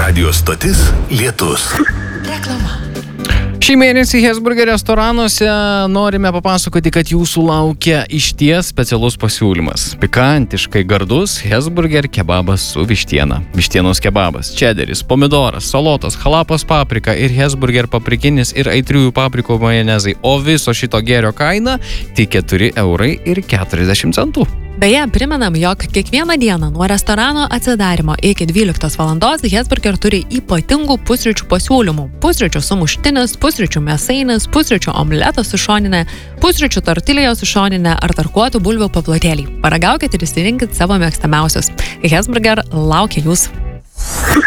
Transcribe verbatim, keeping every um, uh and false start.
Radio stotis Lietus. Reklama. Šį mėnesį Hesburger restoranuose norime papasakoti, kad jūsų laukia išties specialus pasiūlymas. Pikantiškai gardus Hesburger kebabas su vištiena. Vištienos kebabas, čederis, pomidoras, salotos, halapas paprika ir Hesburger paprikinis ir aitriųjų paprikų majonezai. O viso šito gėrio kaina tik keturi eurai ir keturiasdešimt centų. Beje, primenam, jog kiekvieną dieną nuo restorano atsidarimo iki dvyliktos valandos Hesburger turi ypatingų pusryčių pasiūlymų. Pusryčių sumuštinis, pusryčių mėsainis, pusryčių omletas su šoninė, pusryčių tortilijos su šoninė ar tarkuotų bulvių paplotėliai. Paragaukit ir išsirinkit savo mėgstamiausius. Hesburger laukia jūsų.